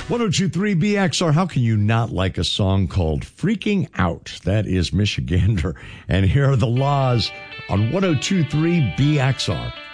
1023 BXR. How can you not like a song called Freaking Out? That is Michigander. And here are the Laws on 1023 BXR.